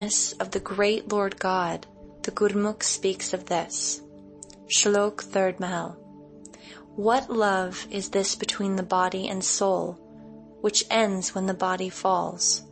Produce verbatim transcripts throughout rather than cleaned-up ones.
of the great Lord God, the Gurmukh speaks of this. Shlok third Mahal. What love is this between the body and soul, which ends when the body falls?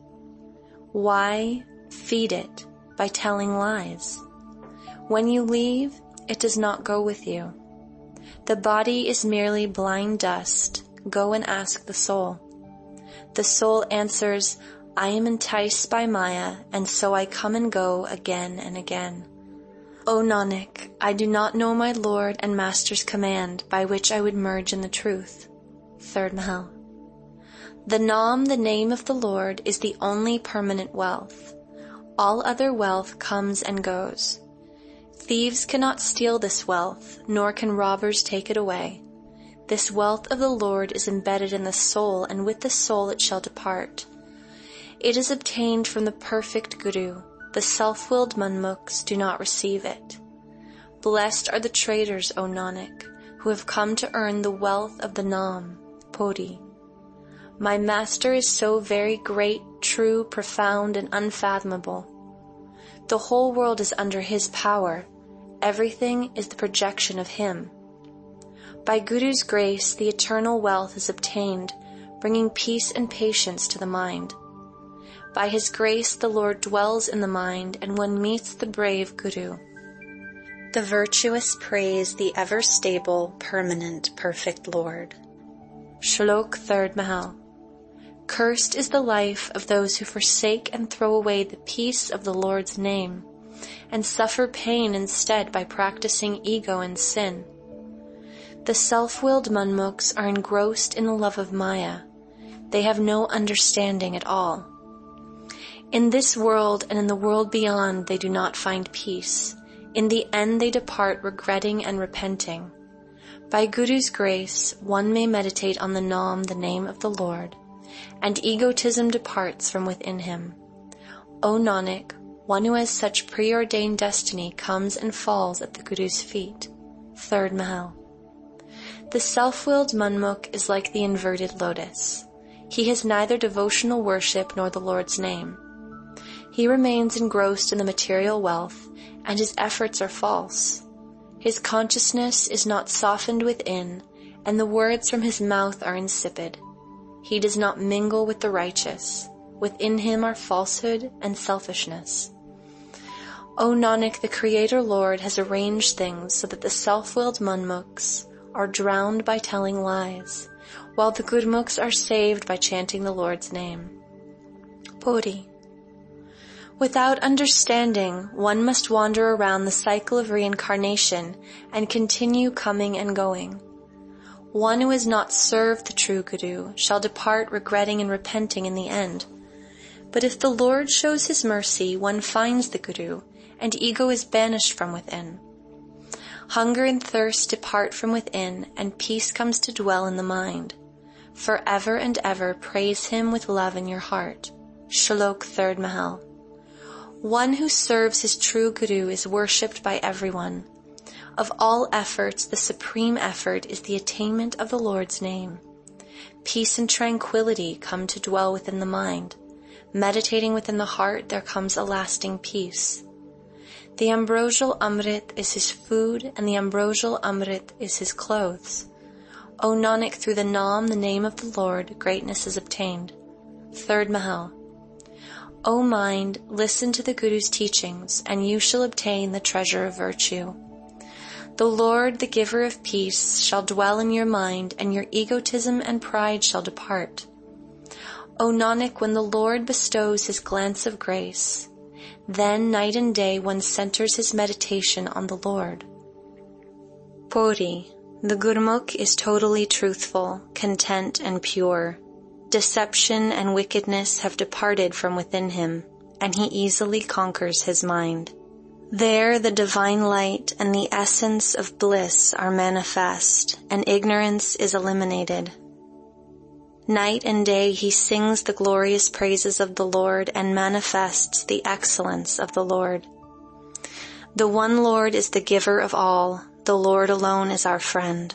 Why feed it by telling lies? When you leave, it does not go with you. The body is merely blind dust. Go and ask the soul. The soul answers, I am enticed by Maya, and so I come and go again and again. O Nanak, I do not know my Lord and Master's command by which I would merge in the truth. Third Mahal. The Naam, the name of the Lord, is the only permanent wealth. All other wealth comes and goes. Thieves cannot steal this wealth, nor can robbers take it away. This wealth of the Lord is embedded in the soul, and with the soul it shall depart. It is obtained from the perfect Guru. The self-willed Manmukhs do not receive it. Blessed are the traders, O Nanak, who have come to earn the wealth of the Naam, Poti. My Master is so very great, true, profound, and unfathomable. The whole world is under His power. Everything is the projection of Him. By Guru's grace, the eternal wealth is obtained, bringing peace and patience to the mind. By His grace, the Lord dwells in the mind, and one meets the brave Guru. The virtuous praise the ever-stable, permanent, perfect Lord. Shlok third Mahal. Cursed is the life of those who forsake and throw away the peace of the Lord's name, and suffer pain instead by practicing ego and sin. The self-willed Manmukhs are engrossed in the love of Maya. They have no understanding at all. In this world and in the world beyond they do not find peace. In the end they depart regretting and repenting. By Guru's grace, one may meditate on the Naam, the name of the Lord, and egotism departs from within him. O Nanak, one who has such preordained destiny comes and falls at the Guru's feet. Third Mahal. The self-willed Manmukh is like the inverted lotus. He has neither devotional worship nor the Lord's name. He remains engrossed in the material wealth, and his efforts are false. His consciousness is not softened within, and the words from his mouth are insipid. He does not mingle with the righteous. Within him are falsehood and selfishness. O Nanak, the Creator Lord has arranged things so that the self-willed Manmukhs are drowned by telling lies, while the Gurmukhs are saved by chanting the Lord's name. Poti. Without understanding, one must wander around the cycle of reincarnation and continue coming and going. One who has not served the true Guru shall depart regretting and repenting in the end. But if the Lord shows His mercy, one finds the Guru, and ego is banished from within. Hunger and thirst depart from within, and peace comes to dwell in the mind. Forever and ever praise Him with love in your heart. Shlok third Mahal. One who serves his true Guru is worshipped by everyone. Of all efforts, the supreme effort is the attainment of the Lord's name. Peace and tranquility come to dwell within the mind. Meditating within the heart, there comes a lasting peace. The ambrosial Amrit is his food, and the ambrosial Amrit is his clothes. O Nanak, through the Naam, the name of the Lord, greatness is obtained. Third Mahal. O mind, listen to the Guru's teachings, and you shall obtain the treasure of virtue. The Lord, the giver of peace, shall dwell in your mind, and your egotism and pride shall depart. O Nanak, when the Lord bestows His glance of grace, then night and day one centers his meditation on the Lord. Poti. The Gurmukh is totally truthful, content, and pure. Deception and wickedness have departed from within him, and he easily conquers his mind. There the divine light and the essence of bliss are manifest, and ignorance is eliminated. Night and day he sings the glorious praises of the Lord and manifests the excellence of the Lord. The one Lord is the giver of all. The Lord alone is our friend.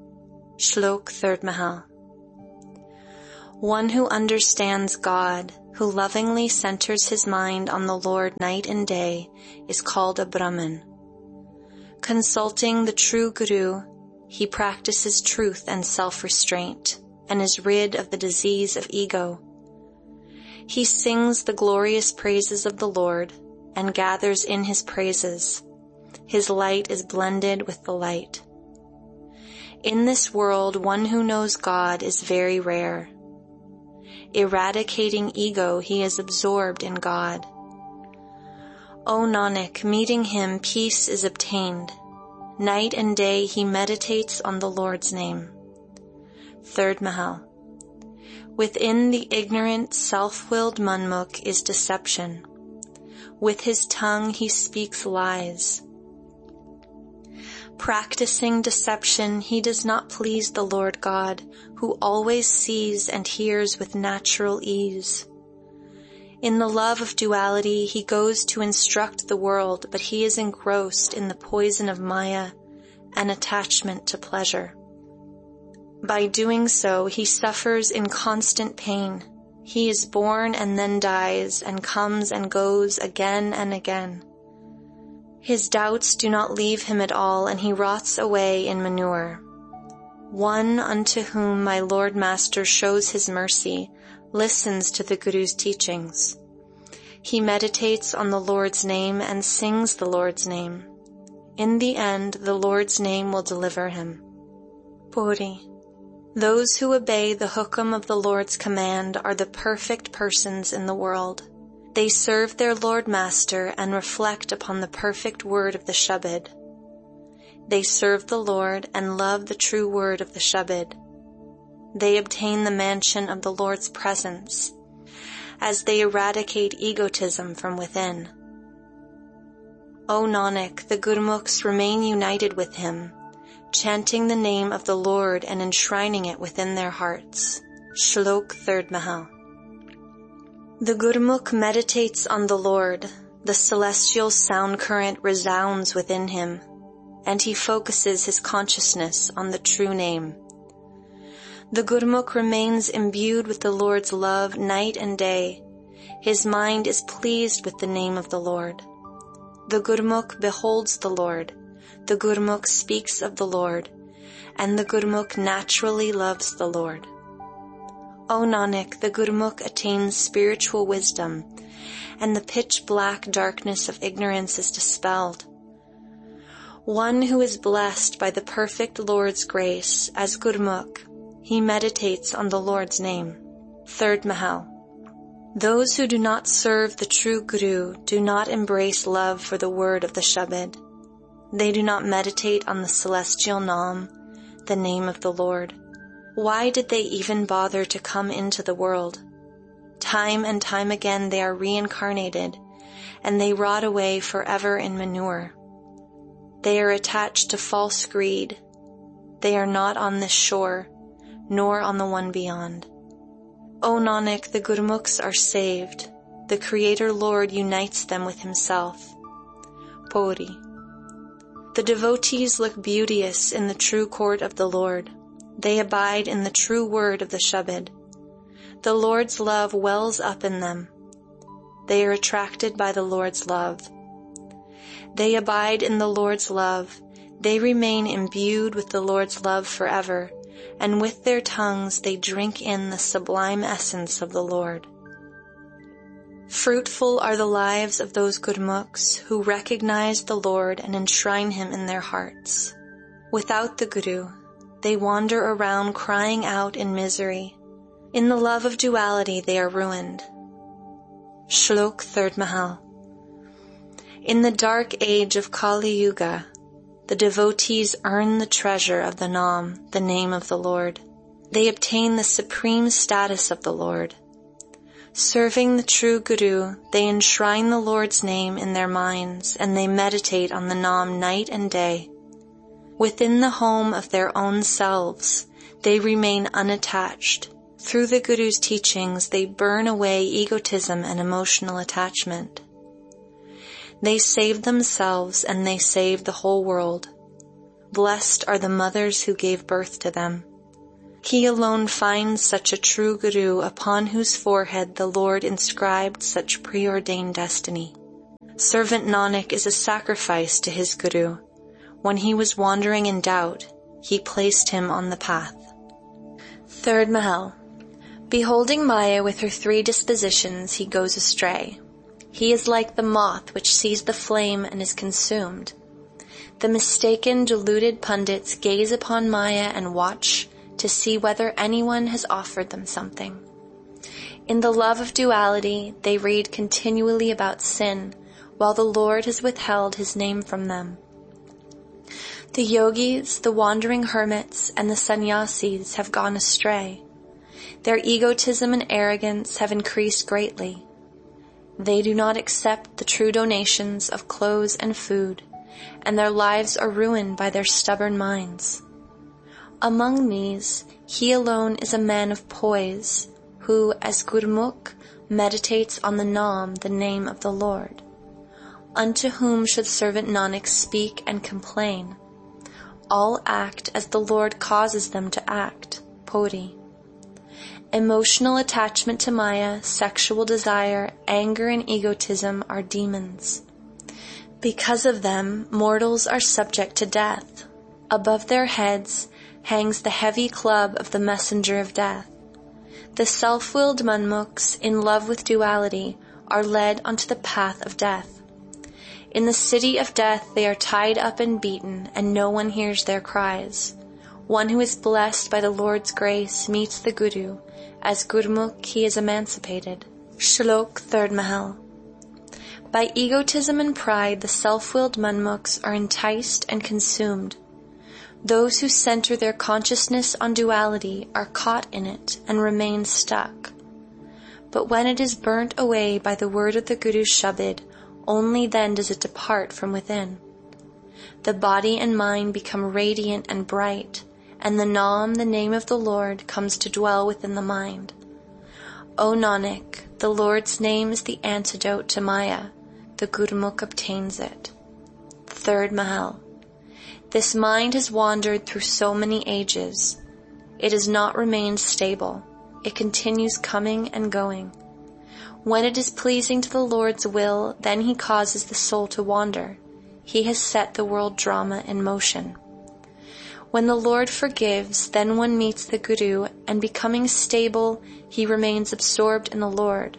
Shlok third Mahal. One who understands God, who lovingly centers his mind on the Lord night and day, is called a Brahmin. Consulting the true Guru, he practices truth and self-restraint, and is rid of the disease of ego. He sings the glorious praises of the Lord, and gathers in his praises. His light is blended with the light. In this world, one who knows God is very rare. Eradicating ego, he is absorbed in God. O Nanak, meeting him, peace is obtained. Night and day he meditates on the Lord's name. Third Mahal. Within the ignorant, self-willed Manmukh is deception. With his tongue he speaks lies. Practicing deception, he does not please the Lord God, who always sees and hears with natural ease. In the love of duality, he goes to instruct the world, but he is engrossed in the poison of Maya and attachment to pleasure. By doing so, he suffers in constant pain. He is born and then dies, and comes and goes again and again. His doubts do not leave him at all, and he rots away in manure. One unto whom my Lord Master shows his mercy listens to the Guru's teachings. He meditates on the Lord's name and sings the Lord's name. In the end, the Lord's name will deliver him. Puri. Those who obey the hukam of the Lord's command are the perfect persons in the world. They serve their Lord Master and reflect upon the perfect word of the Shabad. They serve the Lord and love the true word of the Shabad. They obtain the mansion of the Lord's presence, as they eradicate egotism from within. O Nanak, the Gurmukhs remain united with him, chanting the name of the Lord and enshrining it within their hearts. Shlok Third Mahal. The Gurmukh meditates on the Lord, the celestial sound current resounds within him, and he focuses his consciousness on the true name. The Gurmukh remains imbued with the Lord's love night and day. His mind is pleased with the name of the Lord. The Gurmukh beholds the Lord, the Gurmukh speaks of the Lord, and the Gurmukh naturally loves the Lord. O Nanak, the Gurmukh attains spiritual wisdom, and the pitch-black darkness of ignorance is dispelled. One who is blessed by the perfect Lord's grace, as Gurmukh, he meditates on the Lord's name. Third Mahal. Those who do not serve the true Guru do not embrace love for the word of the Shabad. They do not meditate on the celestial Naam, the name of the Lord. Why did they even bother to come into the world? Time and time again they are reincarnated, and they rot away forever in manure. They are attached to false greed. They are not on this shore, nor on the one beyond. O Nanak, the Gurmukhs are saved. The Creator Lord unites them with himself. Puri. The devotees look beauteous in the true court of the Lord. They abide in the true word of the Shabad. The Lord's love wells up in them. They are attracted by the Lord's love. They abide in the Lord's love. They remain imbued with the Lord's love forever, and with their tongues they drink in the sublime essence of the Lord. Fruitful are the lives of those Gurmukhs who recognize the Lord and enshrine him in their hearts. Without the Guru, they wander around crying out in misery. In the love of duality they are ruined. Shlok Third Mahal. In the dark age of Kali Yuga, the devotees earn the treasure of the Naam, the name of the Lord. They obtain the supreme status of the Lord. Serving the true Guru, they enshrine the Lord's name in their minds, and they meditate on the Naam night and day. Within the home of their own selves, they remain unattached. Through the Guru's teachings, they burn away egotism and emotional attachment. They save themselves and they save the whole world. Blessed are the mothers who gave birth to them. He alone finds such a true Guru upon whose forehead the Lord inscribed such preordained destiny. Servant Nanak is a sacrifice to his Guru. When he was wandering in doubt, he placed him on the path. Third Mahal. Beholding Maya with her three dispositions, he goes astray. He is like the moth which sees the flame and is consumed. The mistaken, deluded pundits gaze upon Maya and watch to see whether anyone has offered them something. In the love of duality, they read continually about sin, while the Lord has withheld his name from them. The yogis, the wandering hermits, and the sannyasis have gone astray. Their egotism and arrogance have increased greatly. They do not accept the true donations of clothes and food, and their lives are ruined by their stubborn minds. Among these, he alone is a man of poise, who, as Gurmukh, meditates on the Naam, the name of the Lord. Unto whom should servant Nanak speak and complain? All act as the Lord causes them to act. Puri. Emotional attachment to Maya, sexual desire, anger, and egotism are demons. Because of them, mortals are subject to death. Above their heads hangs the heavy club of the messenger of death. The self-willed manmukhs, in love with duality, are led onto the path of death. In the city of death they are tied up and beaten, and no one hears their cries. One who is blessed by the Lord's grace meets the Guru. As Gurmukh he is emancipated. Shlok Third Mahal. By egotism and pride the self-willed manmukhs are enticed and consumed. Those who center their consciousness on duality are caught in it and remain stuck. But when it is burnt away by the word of the Guru's Shabad, only then does it depart from within. The body and mind become radiant and bright, and the Naam, the name of the Lord, comes to dwell within the mind. O Nanak, the Lord's name is the antidote to Maya. The Gurmukh obtains it. Third Mahal. This mind has wandered through so many ages. It has not remained stable. It continues coming and going. When it is pleasing to the Lord's will, then he causes the soul to wander. He has set the world drama in motion. When the Lord forgives, then one meets the Guru, and becoming stable, he remains absorbed in the Lord.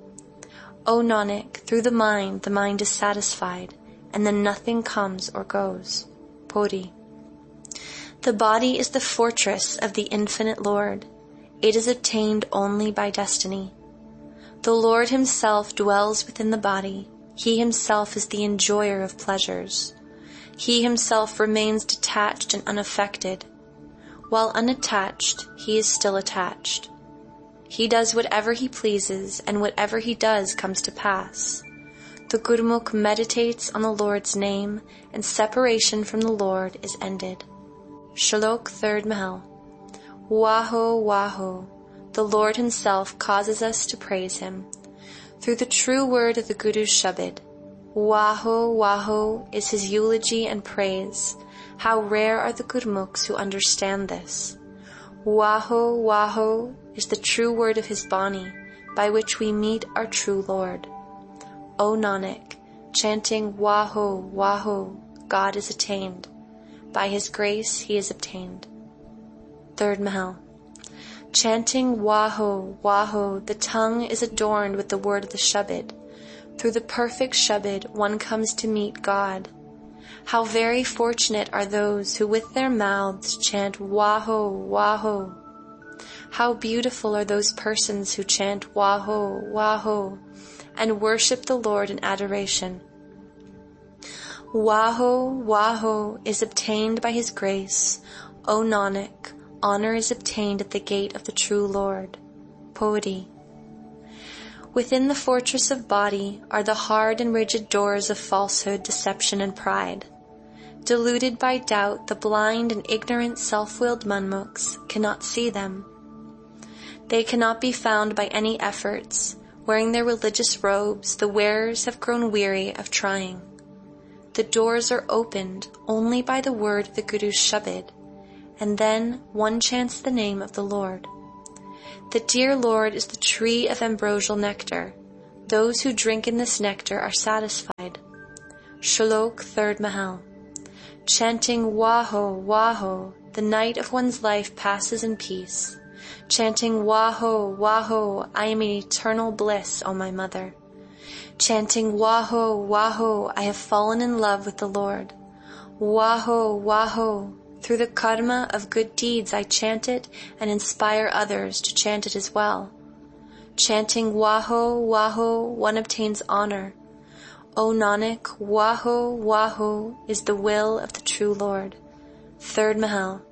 O Nanak, through the mind, the mind is satisfied, and then nothing comes or goes. Puri. The body is the fortress of the infinite Lord. It is obtained only by destiny. The Lord himself dwells within the body. He himself is the enjoyer of pleasures. He himself remains detached and unaffected. While unattached, he is still attached. He does whatever he pleases, and whatever he does comes to pass. The Gurmukh meditates on the Lord's name, and separation from the Lord is ended. Shlok Third Mahal. Waho, Waho. The Lord himself causes us to praise him. Through the true word of the Guru's Shabad. Waho, Waho is his eulogy and praise. How rare are the Gurmukhs who understand this. Waho, Waho is the true word of his Bani, by which we meet our true Lord. O Nanak, chanting Waho, Waho, God is attained. By his grace he is obtained. Third Mahal. Chanting Waho, Waho, the tongue is adorned with the word of the Shabad. Through the perfect Shabad one comes to meet God. How very fortunate are those who with their mouths chant Waho, Waho. How beautiful are those persons who chant Waho, Waho, and worship the Lord in adoration. Waho, Waho is obtained by his grace. O Nanak, honor is obtained at the gate of the true Lord. Puri. Within the fortress of body are the hard and rigid doors of falsehood, deception, and pride. Deluded by doubt, the blind and ignorant self-willed manmukhs cannot see them. They cannot be found by any efforts. Wearing their religious robes, the wearers have grown weary of trying. The doors are opened only by the word of the Guru's Shabad, and then one chants the name of the Lord. The dear Lord is the tree of ambrosial nectar. Those who drink in this nectar are satisfied. Shlok third Mahal. Chanting Waho, Waho, the night of one's life passes in peace. Chanting Waho, Waho, I am in eternal bliss, O my mother. Chanting Waho, Waho, I have fallen in love with the Lord. Waho, Waho, through the karma of good deeds I chant it and inspire others to chant it as well. Chanting Waho, Waho, one obtains honor. O Nanak, Waho, Waho is the will of the true Lord. Third Mahal.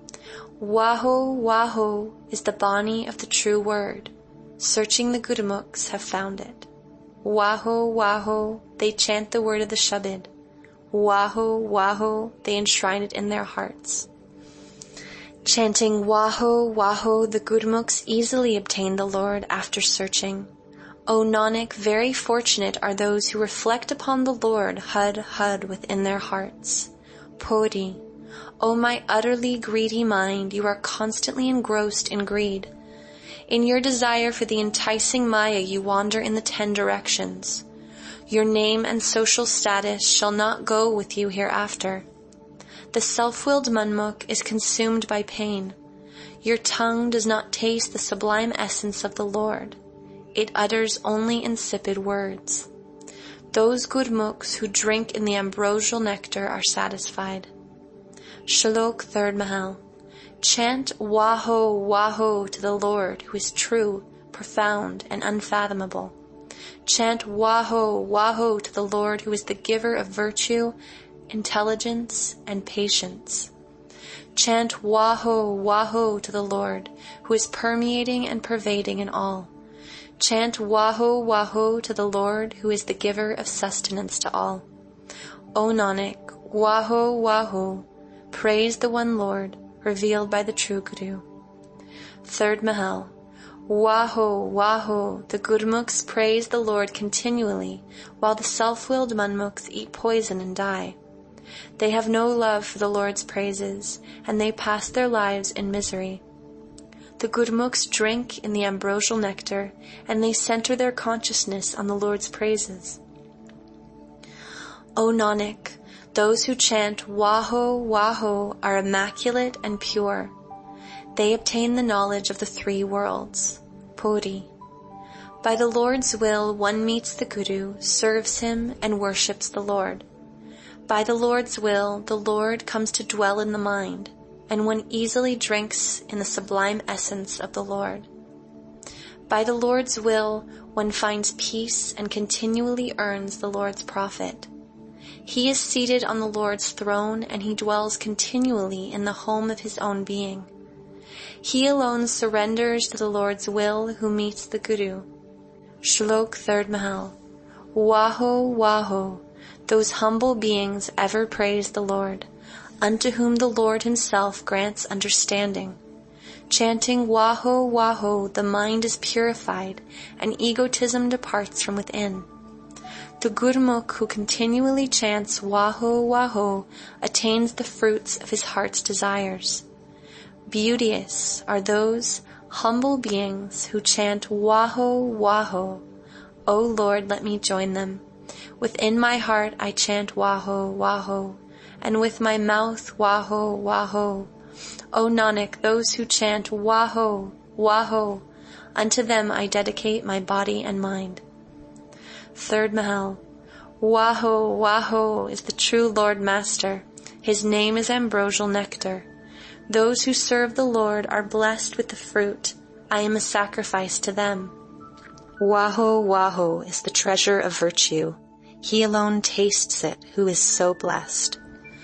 Waho, Waho is the Bani of the true word. Searching the Gurmukhs have found it. Waho, Waho, they chant the word of the Shabad. Waho, Waho, they enshrine it in their hearts. Chanting Waho, Waho, the Gurmukhs easily obtain the Lord after searching. O Nanak, very fortunate are those who reflect upon the Lord Hud Hud within their hearts. Pori, O my utterly greedy mind, you are constantly engrossed in greed. In your desire for the enticing Maya you wander in the ten directions. Your name and social status shall not go with you hereafter. The self-willed Manmukh is consumed by pain. Your tongue does not taste the sublime essence of the Lord. It utters only insipid words. Those Gurmukhs who drink in the ambrosial nectar are satisfied. Shlok third Mahal. Chant Waho, Waho to the Lord who is true, profound, and unfathomable. Chant Waho, Waho to the Lord who is the giver of virtue, intelligence, and patience. Chant Waho, Waho to the Lord who is permeating and pervading in all. Chant Waho, Waho to the Lord who is the giver of sustenance to all. O Nanak, Waho, Waho, praise the one Lord, revealed by the true Guru. Third Mahal. Waho, Waho, the Gurmukhs praise the Lord continually, while the self-willed Manmukhs eat poison and die. They have no love for the Lord's praises, and they pass their lives in misery. The Gurmukhs drink in the ambrosial nectar, and they center their consciousness on the Lord's praises. O Nanak, those who chant Waho, Waho are immaculate and pure. They obtain the knowledge of the three worlds. Puri. By the Lord's will one meets the Guru, serves him, and worships the Lord. By the Lord's will the Lord comes to dwell in the mind, and one easily drinks in the sublime essence of the Lord. By the Lord's will one finds peace and continually earns the Lord's profit. He is seated on the Lord's throne, and he dwells continually in the home of his own being. He alone surrenders to the Lord's will who meets the Guru. Shlok third Mahal. Waho, Waho, those humble beings ever praise the Lord, unto whom the Lord himself grants understanding. Chanting Waho, Waho, the mind is purified, and egotism departs from within. The Gurmukh who continually chants Waho, Waho attains the fruits of his heart's desires. Beauteous are those humble beings who chant Waho, Waho. O Lord, let me join them. Within my heart I chant Waho, Waho, and with my mouth Waho, Waho. O Nanak, those who chant Waho, Waho, unto them I dedicate my body and mind. Third Mahal. Waho, Waho is the true Lord Master. His name is ambrosial nectar. Those who serve the Lord are blessed with the fruit. I am a sacrifice to them. Waho, Waho is the treasure of virtue. He alone tastes it who is so blessed.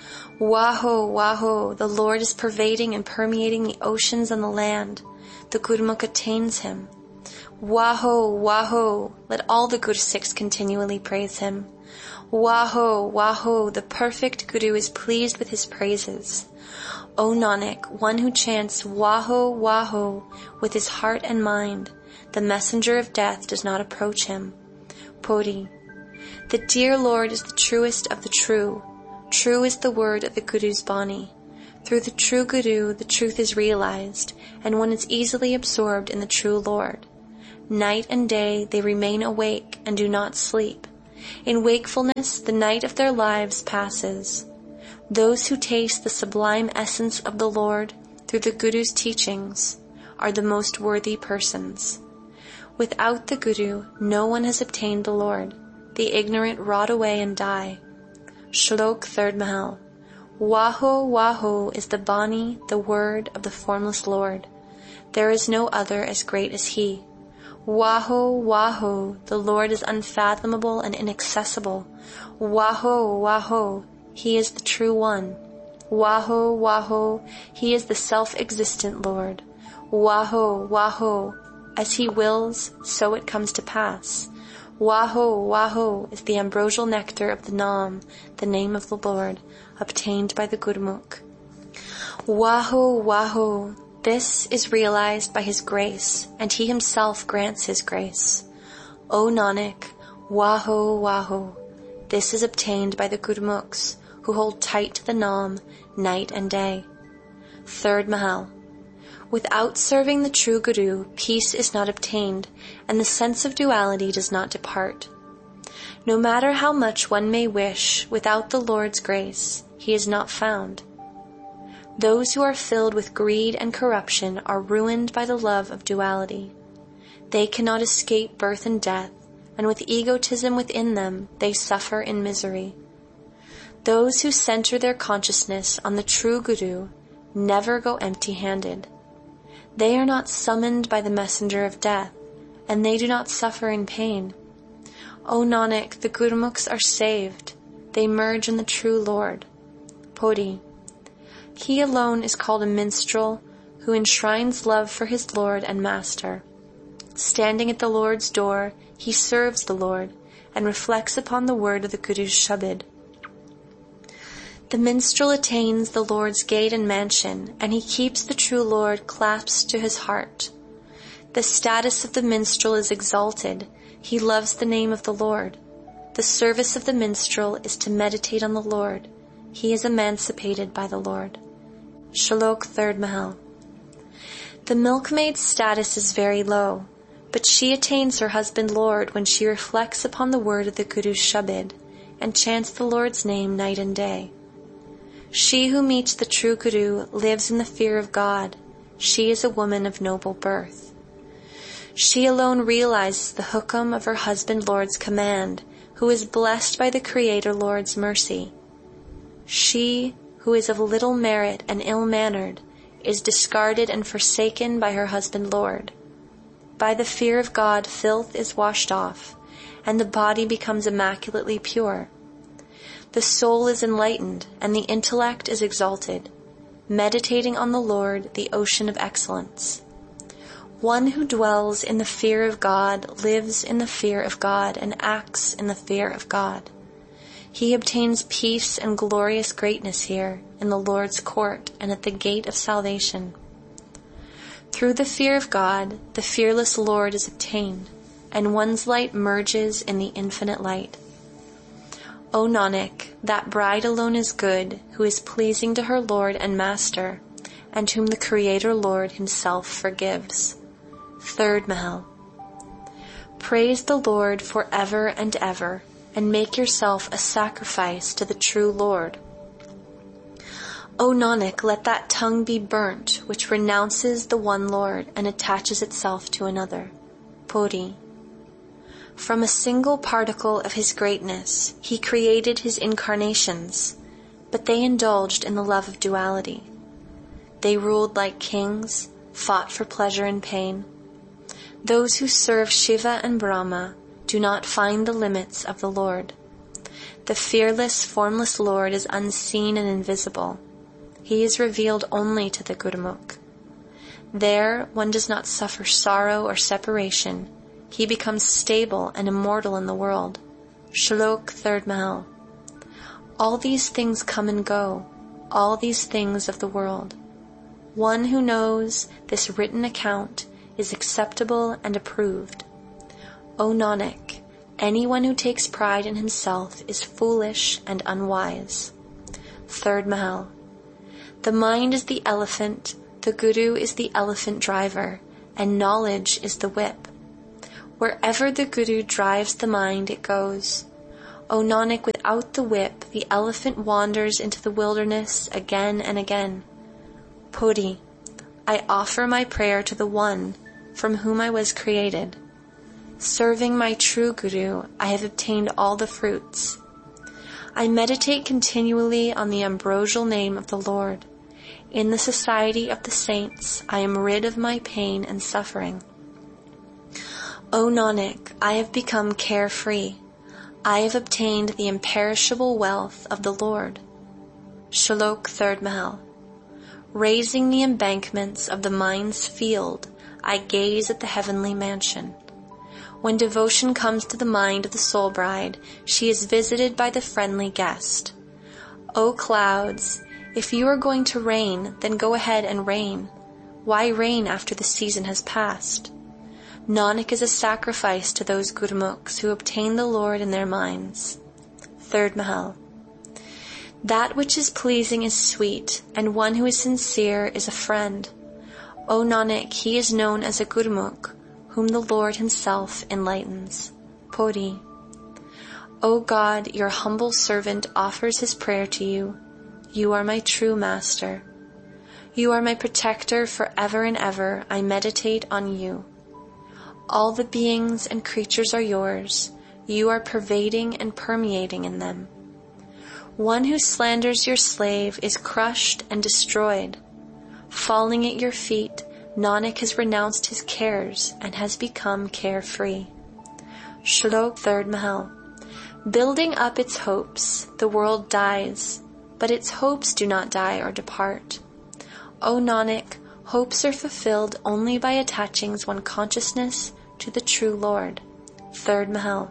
Waho, Waho, the Lord is pervading and permeating the oceans and the land. The Gurmukh attains him. Waho, Waho, let all the Gursikhs continually praise him. Waho, Waho, the perfect Guru is pleased with his praises. O Nanak, one who chants Waho, Waho with his heart and mind, the messenger of death does not approach him. Puri. The dear Lord is the truest of the true. True is the word of the Guru's Bani. Through the true Guru, the truth is realized, and one is easily absorbed in the true Lord. Night and day they remain awake and do not sleep. In wakefulness the night of their lives passes. Those who taste the sublime essence of the Lord through the Guru's teachings are the most worthy persons. Without the Guru, no one has obtained the Lord. The ignorant rot away and die. Shlok third Mahal. Waho, Waho is the Bani, the word of the formless Lord. There is no other as great as He. Waho, Waho, the Lord is unfathomable and inaccessible. Waho, Waho, He is the true one. Waho, Waho, He is the self-existent Lord. Waho, Waho, as He wills, so it comes to pass. Waho, Waho is the ambrosial nectar of the Nam, the name of the Lord, obtained by the Gurmukh. Waho, Waho, this is realized by His grace, and He Himself grants His grace. O Nanak, Waho, Waho, this is obtained by the Gurmukhs, who hold tight to the Nam night and day. Third Mahal. Without serving the true Guru, peace is not obtained, and the sense of duality does not depart. No matter how much one may wish, without the Lord's grace, He is not found. Those who are filled with greed and corruption are ruined by the love of duality. They cannot escape birth and death, and with egotism within them, they suffer in misery. Those who center their consciousness on the true Guru never go empty-handed. They are not summoned by the messenger of death, and they do not suffer in pain. O Nanak, the Gurmukhs are saved. They merge in the true Lord. Podi. He alone is called a minstrel who enshrines love for his Lord and Master. Standing at the Lord's door, he serves the Lord and reflects upon the word of the Guru's Shabad. The minstrel attains the Lord's gate and mansion, and he keeps the true Lord clasped to his heart. The status of the minstrel is exalted. He loves the name of the Lord. The service of the minstrel is to meditate on the Lord. He is emancipated by the Lord. Shlok third Mahal. The milkmaid's status is very low, but she attains her husband Lord when she reflects upon the word of the Guru's Shabad and chants the Lord's name night and day. She who meets the true Guru lives in the fear of God. She is a woman of noble birth. She alone realizes the hukam of her husband Lord's command, who is blessed by the Creator Lord's mercy. She, who is of little merit and ill-mannered, is discarded and forsaken by her husband Lord. By the fear of God, filth is washed off, and the body becomes immaculately pure. The soul is enlightened, and the intellect is exalted, meditating on the Lord, the ocean of excellence. One who dwells in the fear of God lives in the fear of God and acts in the fear of God. He obtains peace and glorious greatness here, in the Lord's court and at the gate of salvation. Through the fear of God, the fearless Lord is obtained, and one's light merges in the infinite light. O Nanak, that bride alone is good, who is pleasing to her Lord and Master, and whom the Creator Lord Himself forgives. Third Mahal. Praise the Lord for ever and ever, and make yourself a sacrifice to the true Lord. O Nanak, let that tongue be burnt, which renounces the one Lord and attaches itself to another. Podi. From a single particle of His greatness, He created His incarnations, but they indulged in the love of duality. They ruled like kings, fought for pleasure and pain. Those who serve Shiva and Brahma do not find the limits of the Lord. The fearless, formless Lord is unseen and invisible. He is revealed only to the Gurmukh. There, one does not suffer sorrow or separation. He becomes stable and immortal in the world. Shlok third Mahal. All these things come and go, all these things of the world. One who knows this written account is acceptable and approved. O Nanak, anyone who takes pride in himself is foolish and unwise. Third Mahal. The mind is the elephant, the Guru is the elephant driver, and knowledge is the whip. Wherever the Guru drives the mind, it goes. O Nanak, without the whip, the elephant wanders into the wilderness again and again. Puri, I offer my prayer to the One from whom I was created. Serving my true Guru, I have obtained all the fruits. I meditate continually on the ambrosial name of the Lord. In the society of the saints, I am rid of my pain and suffering. O Nanak, I have become carefree. I have obtained the imperishable wealth of the Lord. Shlok third Mahal. Raising the embankments of the mind's field, I gaze at the heavenly mansion. When devotion comes to the mind of the soul bride, she is visited by the friendly guest. O clouds, if you are going to rain, then go ahead and rain. Why rain after the season has passed? Nanak is a sacrifice to those Gurmukhs who obtain the Lord in their minds. Third Mahal. That which is pleasing is sweet, and one who is sincere is a friend. O Nanak, he is known as a Gurmukh, whom the Lord himself enlightens. Puri. O God, your humble servant offers his prayer to you. You are my true master. You are my protector forever and ever. I meditate on you. All the beings and creatures are yours. You are pervading and permeating in them. One who slanders your slave is crushed and destroyed. Falling at your feet, Nanak has renounced his cares and has become carefree. Shlok third Mahal. Building up its hopes, the world dies, but its hopes do not die or depart. O Nanak, hopes are fulfilled only by attaching one's consciousness to the true Lord. Third Mahal.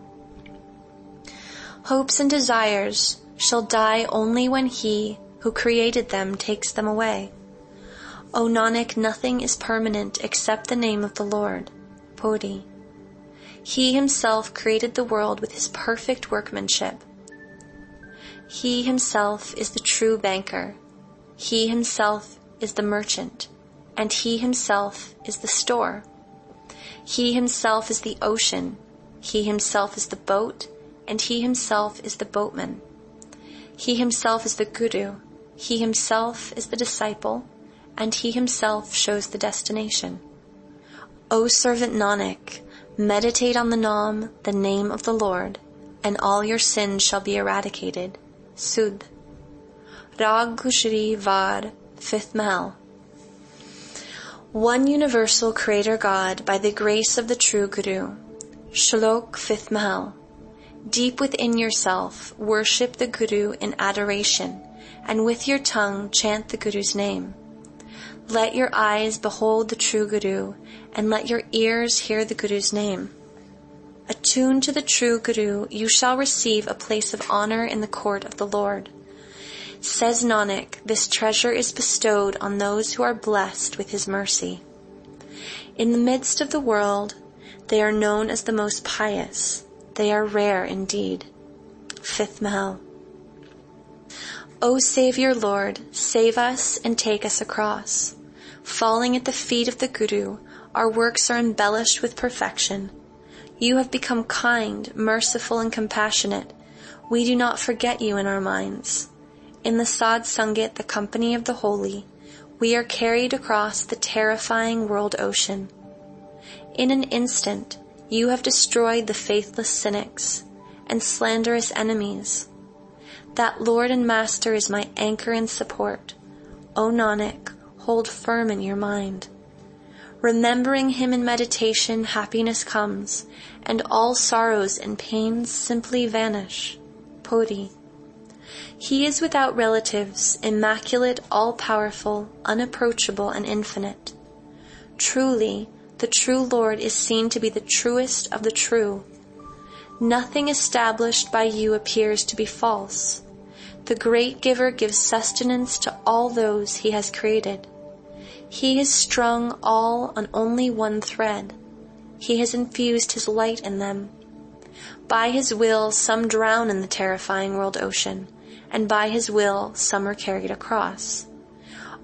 Hopes and desires shall die only when he who created them takes them away. O Nanak, nothing is permanent except the name of the Lord. Puri. He himself created the world with his perfect workmanship. He himself is the true banker. He himself is the merchant, and he himself is the store. He himself is the ocean. He himself is the boat, and he himself is the boatman. He himself is the Guru. He himself is the disciple, and he himself shows the destination. O servant Nanak, meditate on the Naam, the name of the Lord, and all your sins shall be eradicated. Sudh. Rag Gushri Var, fifth Mahal. One universal Creator God by the grace of the true Guru. Shlok fifth Mahal. Deep within yourself, worship the Guru in adoration, and with your tongue chant the Guru's name. Let your eyes behold the true Guru, and let your ears hear the Guru's name. Attuned to the true Guru, you shall receive a place of honor in the court of the Lord. Says Nanak, this treasure is bestowed on those who are blessed with his mercy. In the midst of the world, they are known as the most pious. They are rare indeed. Fifth Mahal. O Savior Lord, save us and take us across. Falling at the feet of the Guru, our works are embellished with perfection. You have become kind, merciful, and compassionate. We do not forget you in our minds. In the Sad Sangat, the company of the holy, we are carried across the terrifying world ocean. In an instant, you have destroyed the faithless cynics and slanderous enemies. That Lord and Master is my anchor and support. O Nanak, hold firm in your mind. Remembering him in meditation, happiness comes, and all sorrows and pains simply vanish. Puri. He is without relatives, immaculate, all-powerful, unapproachable, and infinite. Truly, the true Lord is seen to be the truest of the true. Nothing established by you appears to be false. The great giver gives sustenance to all those he has created. He has strung all on only one thread. He has infused his light in them. By his will, some drown in the terrifying world ocean, and by his will, some are carried across.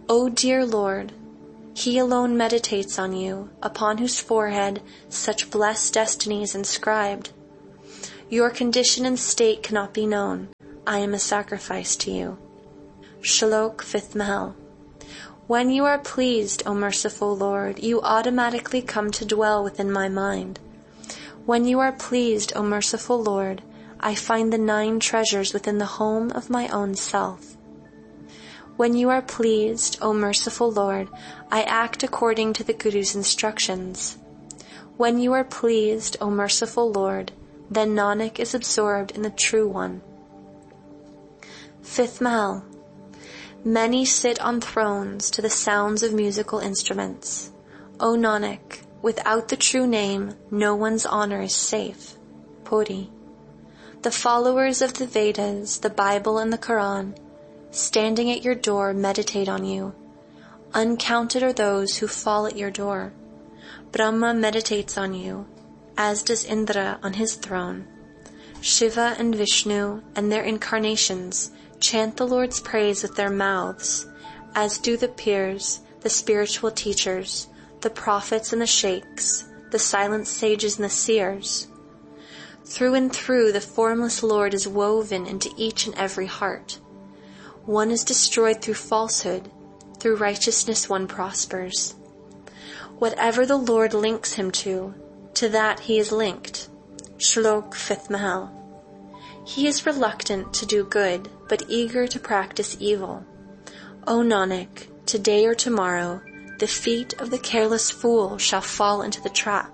O dear Lord, He alone meditates on you, upon whose forehead such blessed destiny is inscribed. Your condition and state cannot be known. I am a sacrifice to you. Shlok fifth Mahal. When you are pleased, O merciful Lord, you automatically come to dwell within my mind. When you are pleased, O merciful Lord, I find the nine treasures within the home of my own self. When you are pleased, O merciful Lord, I act according to the Guru's instructions. When you are pleased, O merciful Lord, then Nanak is absorbed in the True One. Fifth Mahal. Many sit on thrones to the sounds of musical instruments. O Nanak, without the true name, no one's honor is safe. Puri. The followers of the Vedas, the Bible and the Quran, standing at your door, meditate on you. Uncounted are those who fall at your door. Brahma meditates on you, as does Indra on his throne. Shiva and Vishnu and their incarnations chant the Lord's praise with their mouths, as do the peers, the spiritual teachers, the prophets and the sheikhs, the silent sages and the seers. Through and through the formless Lord is woven into each and every heart. One is destroyed through falsehood, through righteousness one prospers. Whatever the Lord links him to, to that he is linked. Shlok fifth Mahal. He is reluctant to do good, but eager to practice evil. O Nanak, today or tomorrow, the feet of the careless fool shall fall into the trap.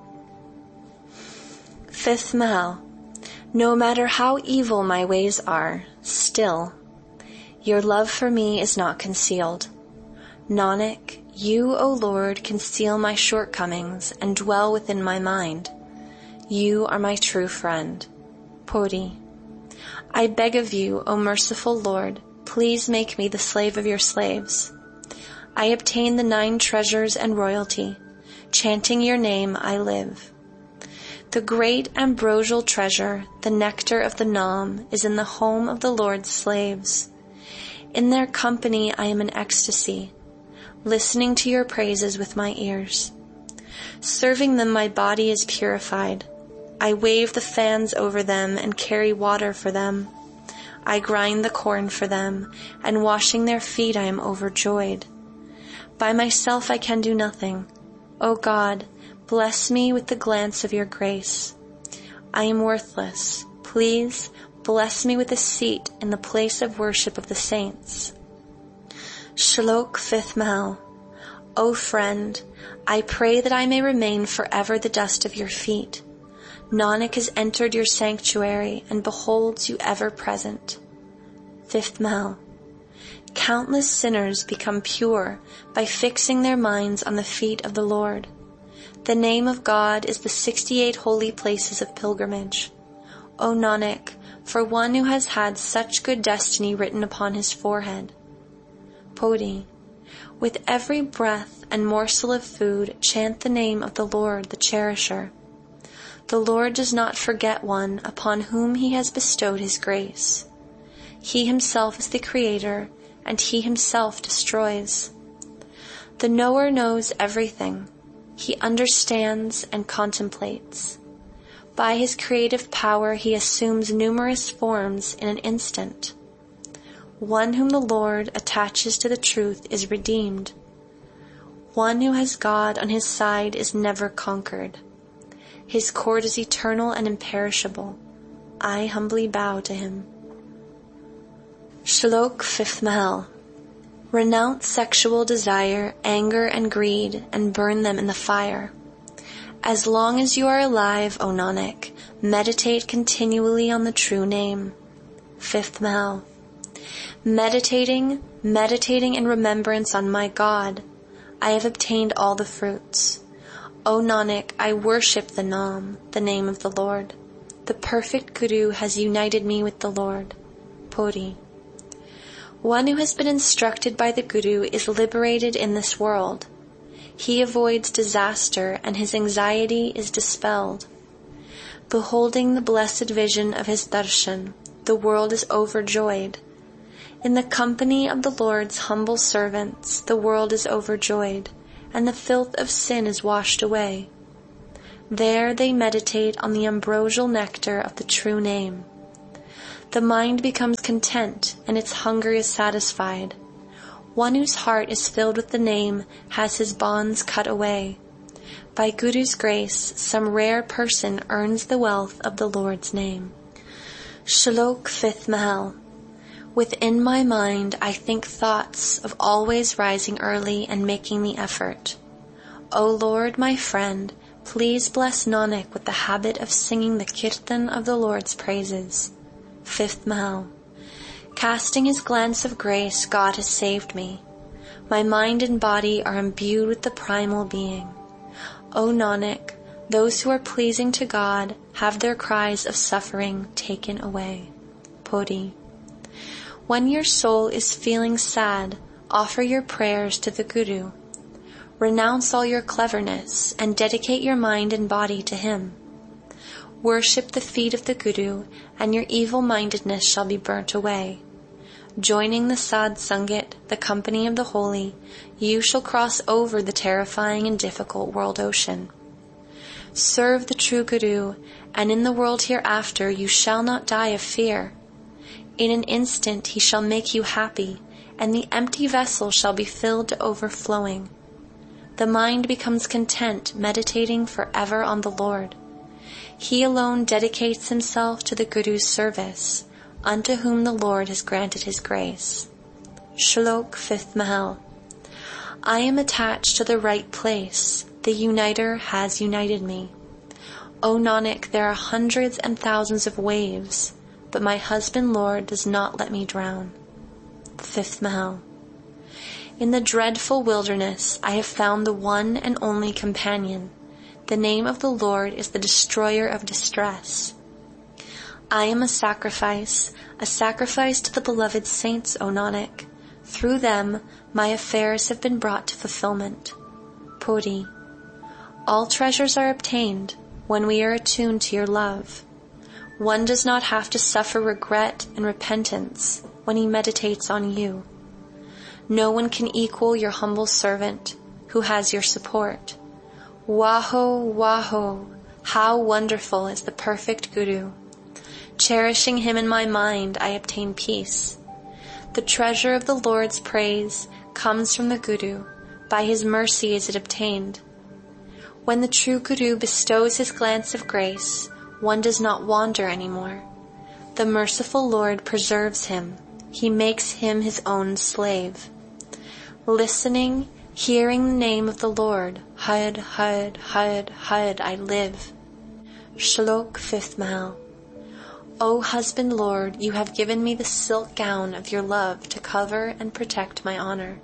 Fifth Mahal. No matter how evil my ways are, still, your love for me is not concealed. Nanak, you, O Lord, conceal my shortcomings and dwell within my mind. You are my true friend. Puri. I beg of you, O merciful Lord, please make me the slave of your slaves. I obtain the nine treasures and royalty. Chanting your name, I live. The great ambrosial treasure, the nectar of the Nam, is in the home of the Lord's slaves. In their company I am in ecstasy, listening to your praises with my ears. Serving them my body is purified. I wave the fans over them and carry water for them. I grind the corn for them, and washing their feet I am overjoyed. By myself I can do nothing. O God, bless me with the glance of your grace. I am worthless. Please bless me with a seat in the place of worship of the saints. Shlok fifth Mahal. O friend, I pray that I may remain forever the dust of your feet. Nanak has entered your sanctuary and beholds you ever present. Fifth Mahal. Countless sinners become pure by fixing their minds on the feet of the Lord. The name of God is the sixty-eight holy places of pilgrimage. O Nanak, for one who has had such good destiny written upon his forehead. Puri. With every breath and morsel of food, chant the name of the Lord, the Cherisher. The Lord does not forget one upon whom He has bestowed His grace. He Himself is the Creator, and He Himself destroys. The knower knows everything. He understands and contemplates. By His creative power He assumes numerous forms in an instant. One whom the Lord attaches to the truth is redeemed. One who has God on his side is never conquered. His cord is eternal and imperishable. I humbly bow to Him. Shlok fifth Mahal. Renounce sexual desire, anger and greed, and burn them in the fire. As long as you are alive, O Nanak, meditate continually on the true name. Fifth Mahal. Meditating, meditating in remembrance on my God, I have obtained all the fruits. O Nanak, I worship the Nam, the name of the Lord. The perfect Guru has united me with the Lord. Puri. One who has been instructed by the Guru is liberated in this world. He avoids disaster and his anxiety is dispelled. Beholding the blessed vision of his darshan, the world is overjoyed. In the company of the Lord's humble servants, the world is overjoyed, and the filth of sin is washed away. There they meditate on the ambrosial nectar of the true name. The mind becomes content, and its hunger is satisfied. One whose heart is filled with the name has his bonds cut away. By Guru's grace, some rare person earns the wealth of the Lord's name. Shlok Fifth Mahal. Within my mind I think thoughts of always rising early and making the effort. O Lord, my friend, please bless Nanak with the habit of singing the kirtan of the Lord's praises. Fifth Mahal. Casting his glance of grace, God has saved me. My mind and body are imbued with the primal being. O Nanak, those who are pleasing to God have their cries of suffering taken away. Poti. When your soul is feeling sad, offer your prayers to the Guru. Renounce all your cleverness and dedicate your mind and body to him. Worship the feet of the Guru, and your evil-mindedness shall be burnt away. Joining the Sadh Sangat, the company of the holy, you shall cross over the terrifying and difficult world ocean. Serve the true Guru, and in the world hereafter you shall not die of fear. In an instant he shall make you happy, and the empty vessel shall be filled to overflowing. The mind becomes content, meditating forever on the Lord. He alone dedicates himself to the Guru's service, unto whom the Lord has granted his grace. Shlok Fifth Mahal. I am attached to the right place. The Uniter has united me. O Nanak, there are hundreds and thousands of waves, but my husband Lord does not let me drown. Fifth Mahal. In the dreadful wilderness I have found the one and only companion. The name of the Lord is the destroyer of distress. I am a sacrifice, a sacrifice to the beloved saints, O Nanak. Through them my affairs have been brought to fulfillment. Poti. All treasures are obtained when we are attuned to your love. One does not have to suffer regret and repentance when he meditates on you. No one can equal your humble servant who has your support. Waho, waho, how wonderful is the perfect Guru. Cherishing him in my mind, I obtain peace. The treasure of the Lord's praise comes from the Guru. By his mercy is it obtained. When the true Guru bestows his glance of grace, one does not wander anymore. The merciful Lord preserves him. He makes him his own slave. Listening, hearing the name of the Lord, Had, Had, Had, Had, I live. Shlok Fifth Mahal. O husband Lord, you have given me the silk gown of your love to cover and protect my honor.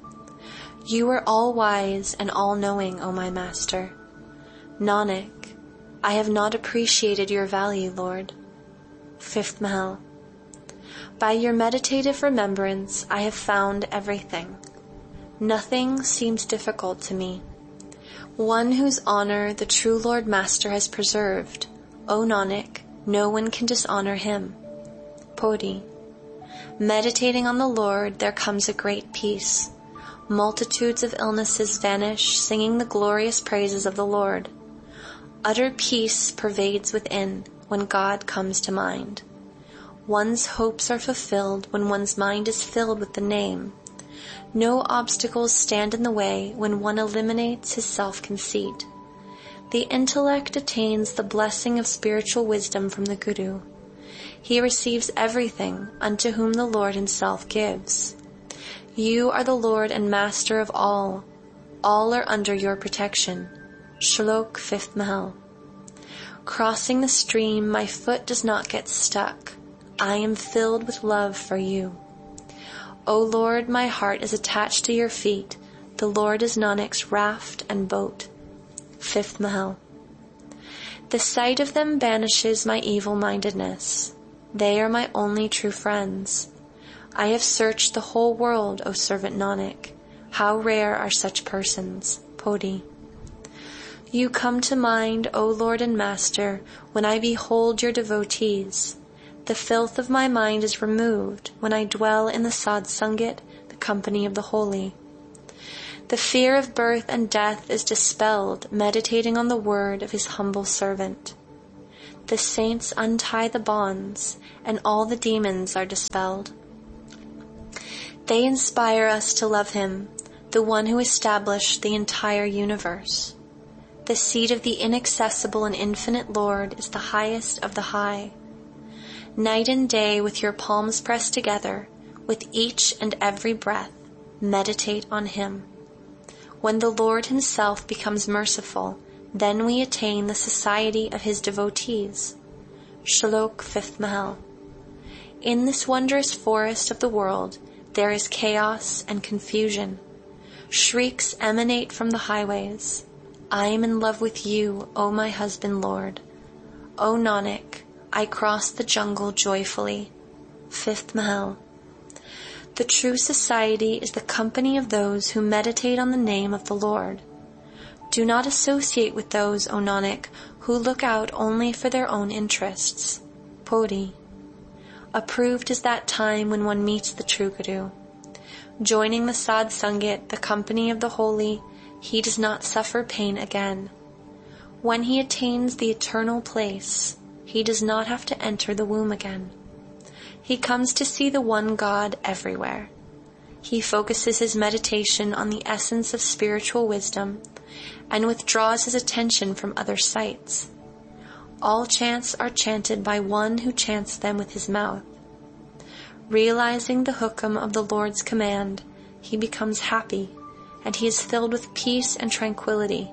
You are all-wise and all-knowing, O my master. Nanak, I have not appreciated your value, Lord. Fifth Mahal. By your meditative remembrance, I have found everything. Nothing seems difficult to me. One whose honor the true Lord Master has preserved, O Nanak, no one can dishonor him. Poti. Meditating on the Lord, there comes a great peace. Multitudes of illnesses vanish, singing the glorious praises of the Lord. Utter peace pervades within when God comes to mind. One's hopes are fulfilled when one's mind is filled with the name. No obstacles stand in the way when one eliminates his self-conceit. The intellect attains the blessing of spiritual wisdom from the Guru. He receives everything unto whom the Lord himself gives. You are the Lord and Master of all. All are under your protection. Shlok Fifth Mahal. Crossing the stream, my foot does not get stuck. I am filled with love for you. O Lord, my heart is attached to your feet. The Lord is Nanak's raft and boat. Fifth Mahal. The sight of them banishes my evil-mindedness. They are my only true friends. I have searched the whole world, O servant Nanak. How rare are such persons. Poti. You come to mind, O Lord and Master, when I behold your devotees. The filth of my mind is removed when I dwell in the Satsangit, the company of the holy. The fear of birth and death is dispelled, meditating on the word of his humble servant. The saints untie the bonds, and all the demons are dispelled. They inspire us to love him, the one who established the entire universe. The seat of the inaccessible and infinite Lord is the highest of the high. Night and day, with your palms pressed together, with each and every breath, meditate on him. When the Lord himself becomes merciful, then we attain the society of his devotees. Shlok fifth Mahal. In this wondrous forest of the world, there is chaos and confusion. Shrieks emanate from the highways. I am in love with you, O my husband Lord. O Nanak, I cross the jungle joyfully. Fifth Mahal. The true society is the company of those who meditate on the name of the Lord. Do not associate with those, O Nanak, who look out only for their own interests. Podi. Approved is that time when one meets the true Guru. Joining the Sadh Sangit, the company of the holy, he does not suffer pain again. When he attains the eternal place, he does not have to enter the womb again. He comes to see the one God everywhere. He focuses his meditation on the essence of spiritual wisdom and withdraws his attention from other sights. All chants are chanted by one who chants them with his mouth. Realizing the hukam of the Lord's command, he becomes happy, and he is filled with peace and tranquility.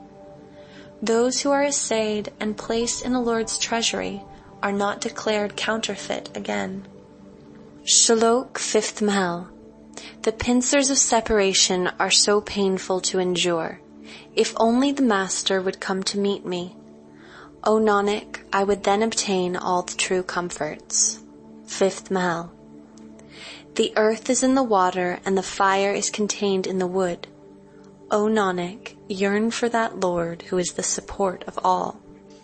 Those who are assayed and placed in the Lord's treasury are not declared counterfeit again. Shlok fifth Mahal. The pincers of separation are so painful to endure. If only the Master would come to meet me. O Nanak, I would then obtain all the true comforts. Fifth Mahal. The earth is in the water and the fire is contained in the wood. O Nanak, yearn for that Lord who is the support of all.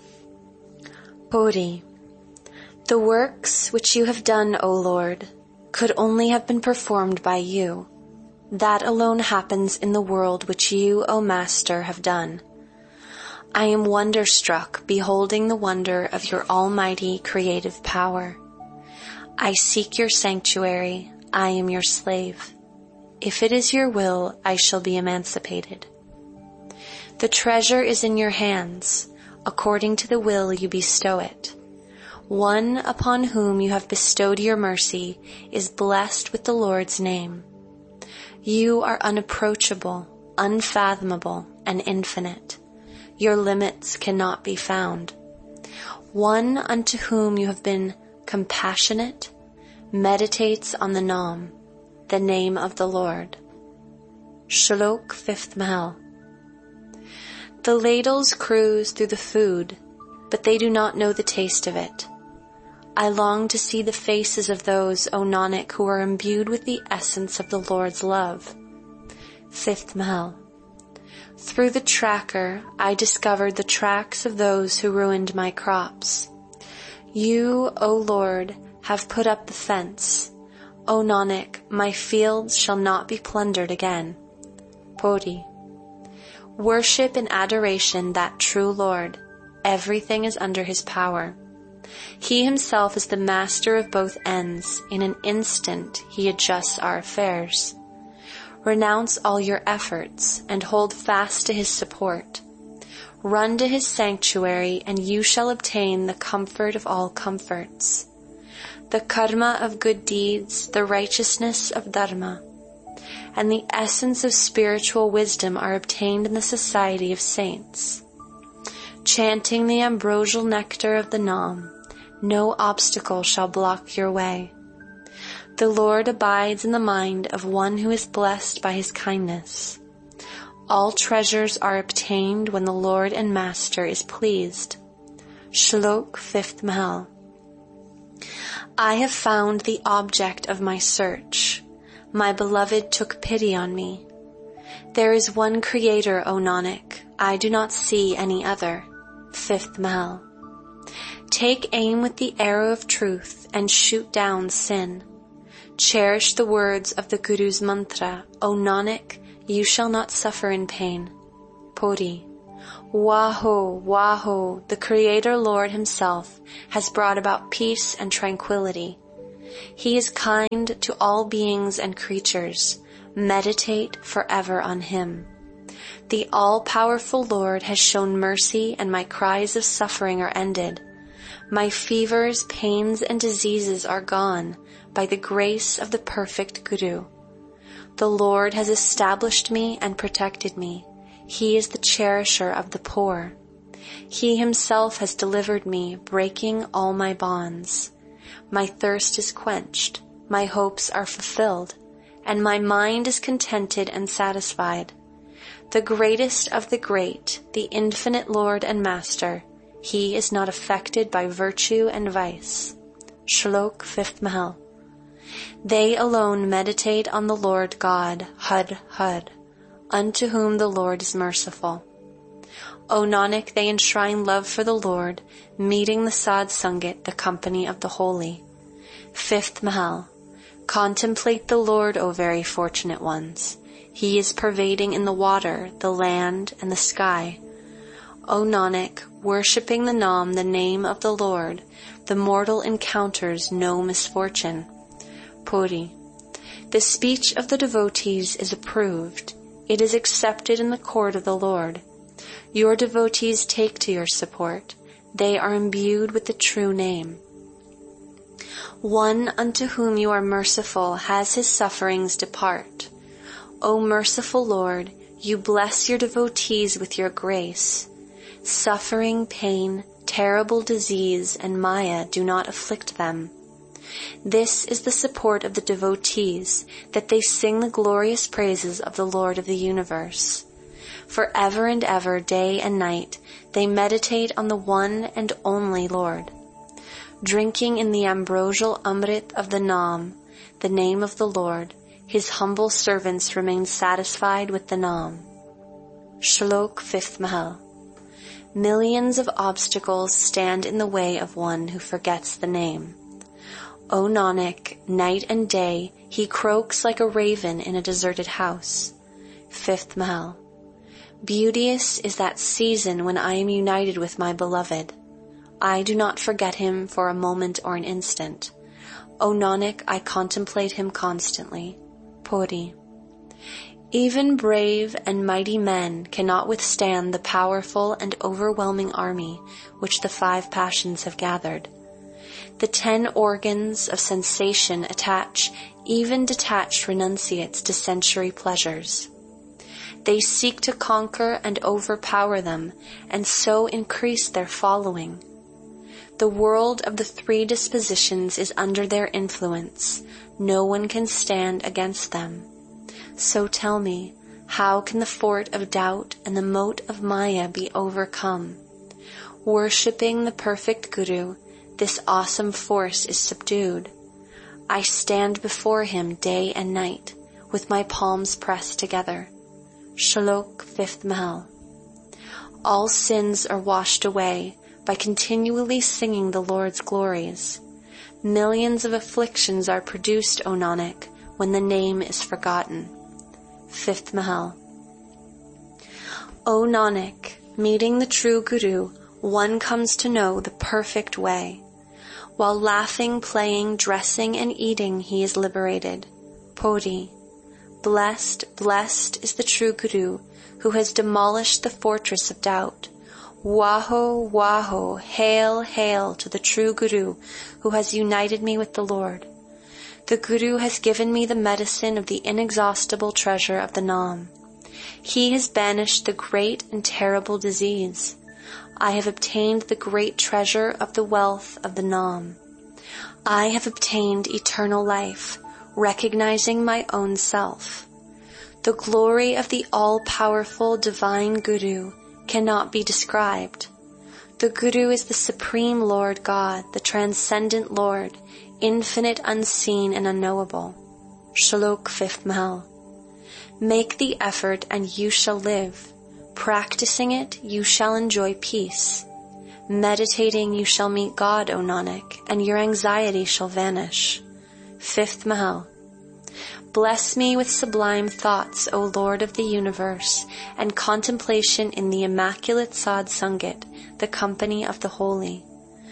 Podi. The works which you have done, O Lord, could only have been performed by you. That alone happens in the world which you, O Master, have done. I am wonderstruck beholding the wonder of your almighty creative power. I seek your sanctuary. I am your slave. If it is your will, I shall be emancipated. The treasure is in your hands. According to the will you bestow it. One upon whom you have bestowed your mercy is blessed with the Lord's name. You are unapproachable, unfathomable, and infinite. Your limits cannot be found. One unto whom you have been compassionate meditates on the Nam, the name of the Lord. Shlok fifth Mahal. The ladles cruise through the food, but they do not know the taste of it. I long to see the faces of those, O Nanak, who are imbued with the essence of the Lord's love. Fifth Mahal. Through the tracker, I discovered the tracks of those who ruined my crops. You, O Lord, have put up the fence. O Nanak, my fields shall not be plundered again. Podi. Worship and adoration that true Lord. Everything is under his power. He himself is the master of both ends. In an instant he adjusts our affairs. Renounce all your efforts and hold fast to his support. Run to his sanctuary and you shall obtain the comfort of all comforts. The karma of good deeds, the righteousness of dharma, and the essence of spiritual wisdom are obtained in the society of saints. Chanting the ambrosial nectar of the Nam, no obstacle shall block your way. The Lord abides in the mind of one who is blessed by his kindness. All treasures are obtained when the Lord and Master is pleased. Shlok fifth Mahal. I have found the object of my search. My beloved took pity on me. There is one Creator, O Nanak. I do not see any other. Fifth Mahal. Take aim with the arrow of truth and shoot down sin. Cherish the words of the Guru's mantra, O Nanak, you shall not suffer in pain. Puri. Waho, Waho, the Creator Lord Himself has brought about peace and tranquility. He is kind to all beings and creatures. Meditate forever on Him. The all-powerful Lord has shown mercy, and my cries of suffering are ended. My fevers, pains, and diseases are gone by the grace of the perfect Guru. The Lord has established me and protected me. He is the cherisher of the poor. He Himself has delivered me, breaking all my bonds. My thirst is quenched, my hopes are fulfilled, and my mind is contented and satisfied. The greatest of the great, the infinite Lord and Master, He is not affected by virtue and vice. Shlok fifth Mahal. They alone meditate on the Lord God, Hud Hud, unto whom the Lord is merciful. O Nanak, they enshrine love for the Lord, meeting the Sad Sangat, the company of the holy. Fifth Mahal. Contemplate the Lord, O very fortunate ones. He is pervading in the water, the land, and the sky. O Nanak, worshipping the Nam, the name of the Lord, the mortal encounters no misfortune. Puri. The speech of the devotees is approved. It is accepted in the court of the Lord. Your devotees take to your support. They are imbued with the true name. One unto whom you are merciful has his sufferings depart. O merciful Lord, you bless your devotees with your grace. Suffering, pain, terrible disease, and Maya do not afflict them. This is the support of the devotees, that they sing the glorious praises of the Lord of the universe. For ever and ever, day and night, they meditate on the one and only Lord. Drinking in the ambrosial Amrit of the Nam, the name of the Lord, His humble servants remain satisfied with the Nam. Shlok fifth Mahal. Millions of obstacles stand in the way of one who forgets the name. O Nanak, night and day he croaks like a raven in a deserted house. Fifth Mahal. Beauteous is that season when I am united with my beloved. I do not forget him for a moment or an instant. O Nanak, I contemplate him constantly. Puri. Even brave and mighty men cannot withstand the powerful and overwhelming army which the five passions have gathered. The ten organs of sensation attach even detached renunciates to sensory pleasures. They seek to conquer and overpower them, and so increase their following. The world of the three dispositions is under their influence. No one can stand against them. So tell me, how can the fort of doubt and the moat of Maya be overcome? Worshipping the perfect Guru, this awesome force is subdued. I stand before him day and night, with my palms pressed together. Shlok fifth Mahal. All sins are washed away by continually singing the Lord's glories. Millions of afflictions are produced, O Nanak, when the name is forgotten. Fifth Mahal. O Nanak, meeting the true Guru, one comes to know the perfect way. While laughing, playing, dressing, and eating, he is liberated. Puri. Blessed, blessed is the true Guru, who has demolished the fortress of doubt. Waho, Waho, hail, hail to the true Guru, who has united me with the Lord. The Guru has given me the medicine of the inexhaustible treasure of the Nam. He has banished the great and terrible disease. I have obtained the great treasure of the wealth of the Nam. I have obtained eternal life, recognizing my own self. The glory of the all-powerful divine Guru cannot be described. The Guru is the supreme Lord God, the transcendent Lord, infinite, unseen, and unknowable. Shlok fifth Mahal. Make the effort and you shall live. Practicing it, you shall enjoy peace. Meditating you shall meet God, O Nanak, and your anxiety shall vanish. Fifth Mahal. Bless me with sublime thoughts, O Lord of the universe, and contemplation in the immaculate Sad Sangat, the company of the holy.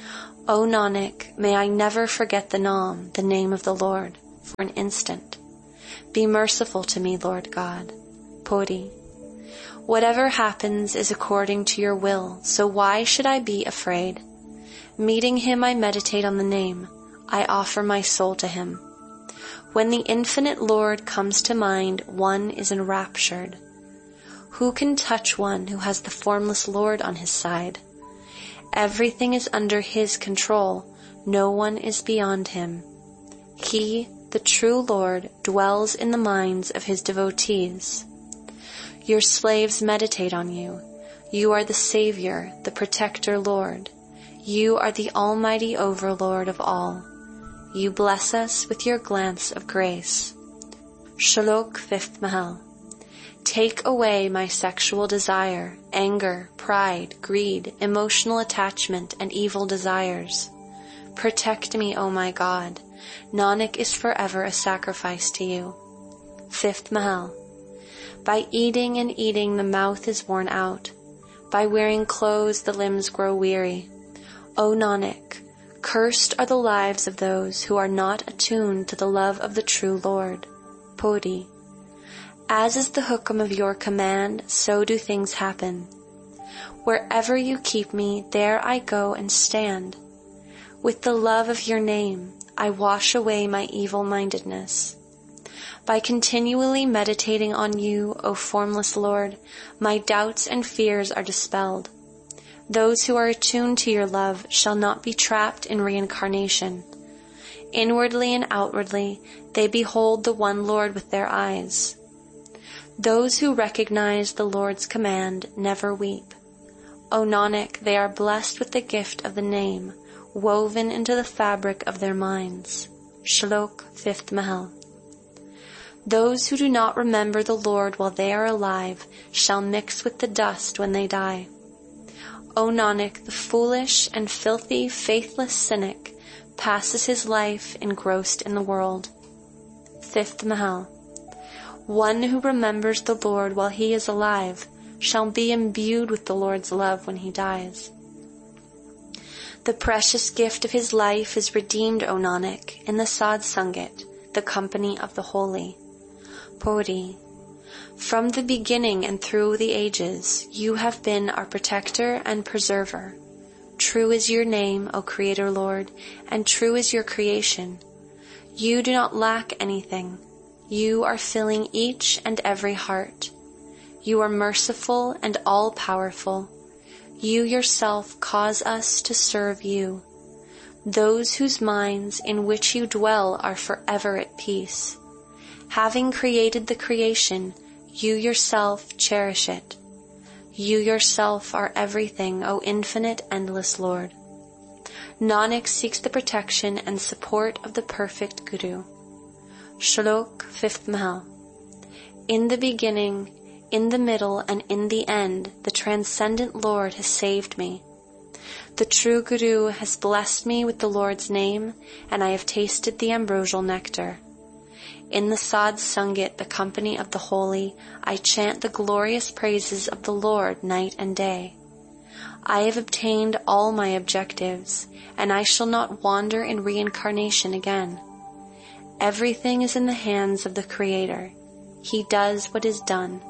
O Nanak, may I never forget the Naam, the name of the Lord, for an instant. Be merciful to me, Lord God. Puri. Whatever happens is according to your will, so why should I be afraid? Meeting him, I meditate on the name. I offer my soul to him. When the infinite Lord comes to mind, one is enraptured. Who can touch one who has the formless Lord on his side? Everything is under his control. No one is beyond him. He, the true Lord, dwells in the minds of his devotees. Your slaves meditate on you. You are the Savior, the Protector Lord. You are the Almighty Overlord of all. You bless us with your glance of grace. Shlok Fifth Mahal. Take away my sexual desire, anger, pride, greed, emotional attachment, and evil desires. Protect me, O my God. Nanak is forever a sacrifice to you. Fifth Mahal. By eating and eating the mouth is worn out. By wearing clothes the limbs grow weary. O Nanak, cursed are the lives of those who are not attuned to the love of the true Lord. Puri. As is the hukam of your command, so do things happen. Wherever you keep me, there I go and stand. With the love of your name, I wash away my evil-mindedness. By continually meditating on you, O formless Lord, my doubts and fears are dispelled. Those who are attuned to your love shall not be trapped in reincarnation. Inwardly and outwardly, they behold the one Lord with their eyes. Those who recognize the Lord's command never weep. O Nanak, they are blessed with the gift of the name, woven into the fabric of their minds. Shlok Fifth Mahal. Those who do not remember the Lord while they are alive shall mix with the dust when they die. O Nanak, the foolish and filthy, faithless cynic passes his life engrossed in the world. Fifth Mahal. One who remembers the Lord while he is alive shall be imbued with the Lord's love when he dies. The precious gift of his life is redeemed, O Nanak, in the Sad Sangat, the company of the holy. Puri. From the beginning and through the ages, you have been our protector and preserver. True is your name, O Creator Lord, and true is your creation. You do not lack anything. You are filling each and every heart. You are merciful and all-powerful. You yourself cause us to serve you. Those whose minds in which you dwell are forever at peace. Having created the creation, you yourself cherish it. You yourself are everything, O infinite, endless Lord. Nanak seeks the protection and support of the perfect Guru. Shlok Fifth Mahal. In the beginning, in the middle, and in the end, the transcendent Lord has saved me. The true Guru has blessed me with the Lord's name, and I have tasted the ambrosial nectar. In the Sad Sangat, the company of the holy, I chant the glorious praises of the Lord night and day. I have obtained all my objectives, and I shall not wander in reincarnation again. Everything is in the hands of the Creator. He does what is done.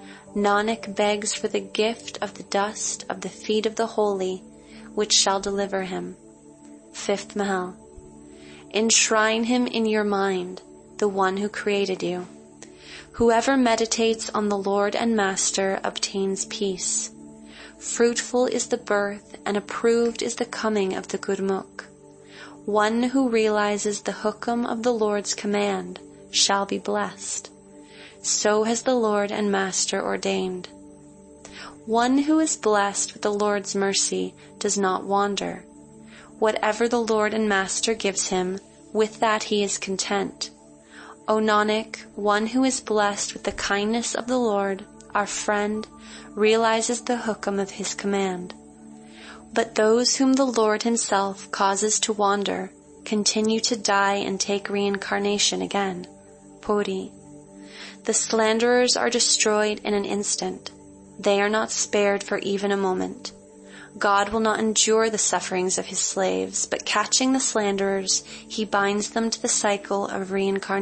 Nanak begs for the gift of the dust of the feet of the holy, which shall deliver him. Fifth Mahal. Enshrine him in your mind, the one who created you. Whoever meditates on the Lord and Master obtains peace. Fruitful is the birth, and approved is the coming of the Gurmukh. One who realizes the hukam of the Lord's command shall be blessed. So has the Lord and Master ordained. One who is blessed with the Lord's mercy does not wander. Whatever the Lord and Master gives him, with that he is content. O Nanak, one who is blessed with the kindness of the Lord, our friend, realizes the hukam of his command. But those whom the Lord himself causes to wander continue to die and take reincarnation again. Puri. The slanderers are destroyed in an instant. They are not spared for even a moment. God will not endure the sufferings of his slaves, but catching the slanderers, he binds them to the cycle of reincarnation.